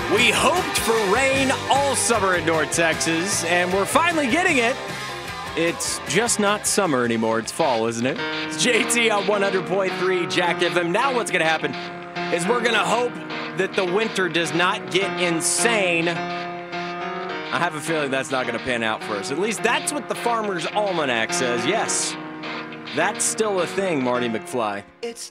We hoped for rain all summer in North Texas, and we're finally getting it. It's just not summer anymore. It's fall, isn't it? It's JT on 100.3 Jack FM. Now what's going to happen is we're going to hope that the winter does not get insane. I have a feeling that's not going to pan out for us. At least that's what the Farmer's Almanac says. Yes, that's still a thing, Marty McFly.